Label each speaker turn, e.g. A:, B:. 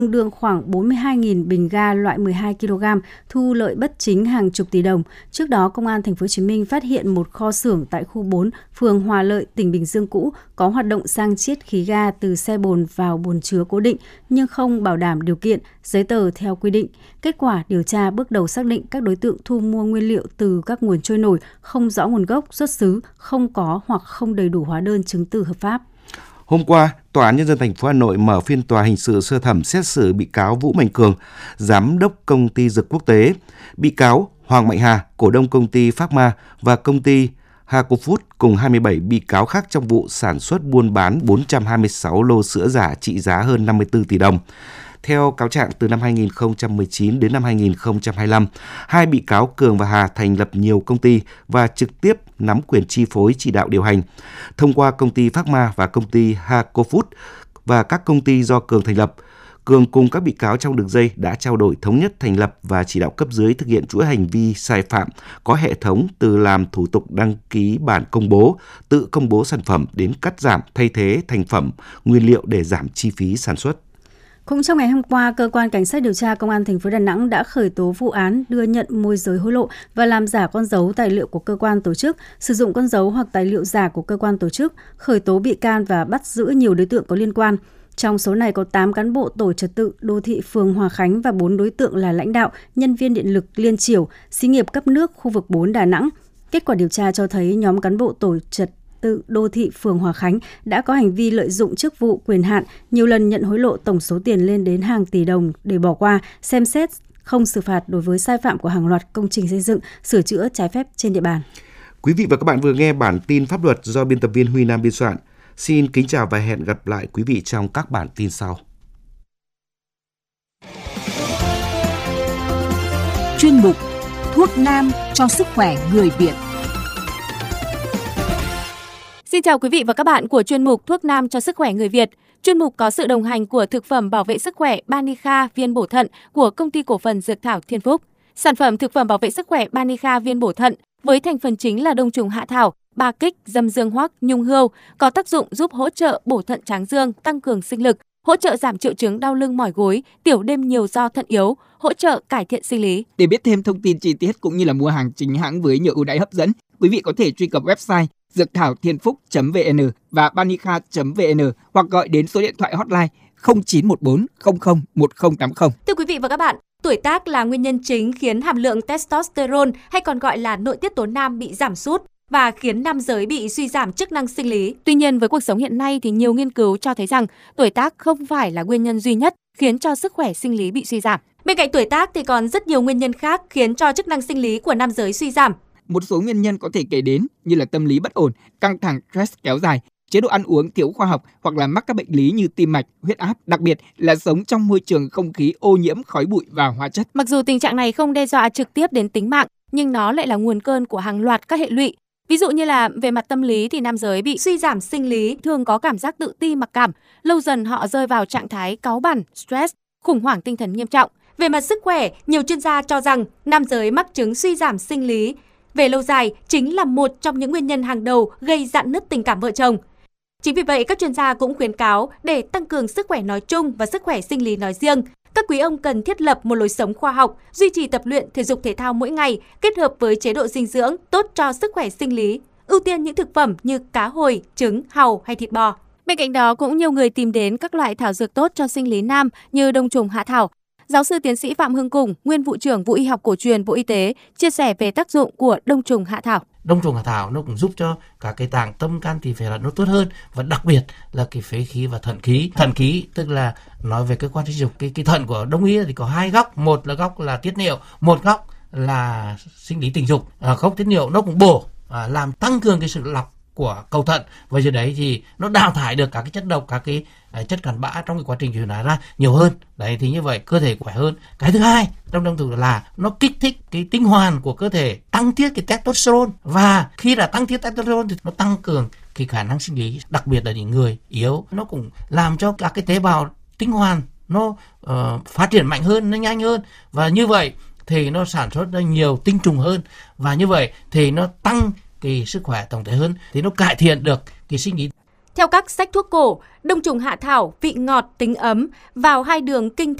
A: tương đương khoảng 42.000 bình ga loại 12 kg, thu lợi bất chính hàng chục tỷ đồng. Trước đó, Công an Thành phố Hồ Chí Minh phát hiện một kho xưởng tại khu 4, phường Hòa Lợi, tỉnh Bình Dương cũ có hoạt động sang chiết khí ga từ xe bồn vào bồn chứa cố định nhưng không bảo đảm điều kiện, giấy tờ theo quy định. Kết quả điều tra bước đầu xác định các đối tượng thu mua nguyên liệu từ các nguồn trôi nổi, không rõ nguồn gốc, xuất xứ, không có hoặc không đầy đủ hóa đơn chứng từ hợp pháp.
B: Hôm qua, Tòa án Nhân dân thành phố Hà Nội mở phiên tòa hình sự sơ thẩm xét xử bị cáo Vũ Mạnh Cường, giám đốc công ty Dược Quốc tế, bị cáo Hoàng Mạnh Hà, cổ đông công ty Pharma và công ty Haco Food cùng 27 bị cáo khác trong vụ sản xuất buôn bán 426 lô sữa giả trị giá hơn 54 tỷ đồng. Theo cáo trạng, từ năm 2019 đến năm 2025, hai bị cáo Cường và Hà thành lập nhiều công ty và trực tiếp nắm quyền chi phối chỉ đạo điều hành. Thông qua công ty Pharma và công ty Haco Food và các công ty do Cường thành lập, Cường cùng các bị cáo trong đường dây đã trao đổi thống nhất thành lập và chỉ đạo cấp dưới thực hiện chuỗi hành vi sai phạm có hệ thống từ làm thủ tục đăng ký bản công bố, tự công bố sản phẩm đến cắt giảm, thay thế thành phẩm, nguyên liệu để giảm chi phí sản xuất.
A: Cũng trong ngày hôm qua, Cơ quan Cảnh sát điều tra Công an thành phố Đà Nẵng đã khởi tố vụ án đưa nhận môi giới hối lộ và làm giả con dấu tài liệu của cơ quan tổ chức, sử dụng con dấu hoặc tài liệu giả của cơ quan tổ chức, khởi tố bị can và bắt giữ nhiều đối tượng có liên quan. Trong số này có 8 cán bộ tổ trật tự đô thị phường Hòa Khánh và 4 đối tượng là lãnh đạo, nhân viên điện lực Liên Chiểu, xí nghiệp cấp nước khu vực 4 Đà Nẵng. Kết quả điều tra cho thấy nhóm cán bộ tổ trật tự đô thị phường Hòa Khánh đã có hành vi lợi dụng chức vụ quyền hạn, nhiều lần nhận hối lộ tổng số tiền lên đến hàng tỷ đồng để bỏ qua, xem xét không xử phạt đối với sai phạm của hàng loạt công trình xây dựng, sửa chữa trái phép trên địa bàn.
B: Quý vị và các bạn vừa nghe bản tin pháp luật do biên tập viên Huy Nam biên soạn. Xin kính chào và hẹn gặp lại quý vị trong các bản tin sau.
C: Chuyên mục Thuốc nam cho sức khỏe người Việt.
D: Xin chào quý vị và các bạn của chuyên mục Thuốc nam cho sức khỏe người Việt. Chuyên mục có sự đồng hành của thực phẩm bảo vệ sức khỏe Banica viên bổ thận của Công ty cổ phần Dược thảo Thiên Phúc. Sản phẩm thực phẩm bảo vệ sức khỏe Banica viên bổ thận với thành phần chính là đông trùng hạ thảo, ba kích, dâm dương hoắc, nhung hươu có tác dụng giúp hỗ trợ bổ thận tráng dương, tăng cường sinh lực, hỗ trợ giảm triệu chứng đau lưng mỏi gối, tiểu đêm nhiều do thận yếu, hỗ trợ cải thiện sinh lý.
E: Để biết thêm thông tin chi tiết cũng như là mua hàng chính hãng với nhiều ưu đãi hấp dẫn, quý vị có thể truy cập website dược thảo thiên phúc.vn và banica.vn hoặc gọi đến số điện thoại hotline 0914 00 1080.
D: Thưa quý vị và các bạn, tuổi tác là nguyên nhân chính khiến hàm lượng testosterone hay còn gọi là nội tiết tố nam bị giảm sút và khiến nam giới bị suy giảm chức năng sinh lý. Tuy nhiên, với cuộc sống hiện nay thì nhiều nghiên cứu cho thấy rằng tuổi tác không phải là nguyên nhân duy nhất khiến cho sức khỏe sinh lý bị suy giảm. Bên cạnh tuổi tác thì còn rất nhiều nguyên nhân khác khiến cho chức năng sinh lý của nam giới suy giảm.
E: Một số nguyên nhân có thể kể đến như là tâm lý bất ổn, căng thẳng, stress kéo dài, chế độ ăn uống thiếu khoa học hoặc là mắc các bệnh lý như tim mạch, huyết áp, đặc biệt là sống trong môi trường không khí ô nhiễm khói bụi và hóa chất.
D: Mặc dù tình trạng này không đe dọa trực tiếp đến tính mạng, nhưng nó lại là nguồn cơn của hàng loạt các hệ lụy. Ví dụ như là về mặt tâm lý thì nam giới bị suy giảm sinh lý, thường có cảm giác tự ti mặc cảm, lâu dần họ rơi vào trạng thái cáu bẳn, stress, khủng hoảng tinh thần nghiêm trọng. Về mặt sức khỏe, nhiều chuyên gia cho rằng nam giới mắc chứng suy giảm sinh lý về lâu dài chính là một trong những nguyên nhân hàng đầu gây rạn nứt tình cảm vợ chồng. Chính vì vậy, các chuyên gia cũng khuyến cáo để tăng cường sức khỏe nói chung và sức khỏe sinh lý nói riêng, các quý ông cần thiết lập một lối sống khoa học, duy trì tập luyện thể dục thể thao mỗi ngày, kết hợp với chế độ dinh dưỡng tốt cho sức khỏe sinh lý, ưu tiên những thực phẩm như cá hồi, trứng, hàu hay thịt bò. Bên cạnh đó, cũng nhiều người tìm đến các loại thảo dược tốt cho sinh lý nam như đông trùng hạ thảo. Giáo sư tiến sĩ Phạm Hưng Cùng, nguyên vụ trưởng vụ y học cổ truyền Bộ Y tế, chia sẻ về tác dụng của đông trùng hạ thảo.
F: Đông trùng hạ thảo nó cũng giúp cho cả cái tạng tâm can tỳ phế nó tốt hơn, và đặc biệt là cái phế khí và thận khí. Thận khí tức là nói về cơ quan sinh dục, cái thận của đông y thì có hai góc, một là góc là tiết niệu, một góc là sinh lý tình dục. Góc tiết niệu nó cũng bổ, làm tăng cường cái sự lọc của cầu thận, và giờ đấy thì nó đào thải được các cái chất độc, các cái chất cặn bã trong cái quá trình chuyển hóa ra nhiều hơn. Đấy thì như vậy cơ thể khỏe hơn. Cái thứ hai trong đông trùng là nó kích thích cái tinh hoàn của cơ thể, tăng tiết cái testosterone, và khi đã tăng tiết testosterone thì nó tăng cường cái khả năng sinh lý, đặc biệt là những người yếu. Nó cũng làm cho các cái tế bào tinh hoàn nó phát triển mạnh hơn, nó nhanh hơn, và như vậy thì nó sản xuất ra nhiều tinh trùng hơn, và như vậy thì nó tăng cái sức khỏe tổng thể hơn, thì nó cải thiện được cái sinh lý.
D: Theo các sách thuốc cổ, đông trùng hạ thảo vị ngọt tính ấm vào hai đường kinh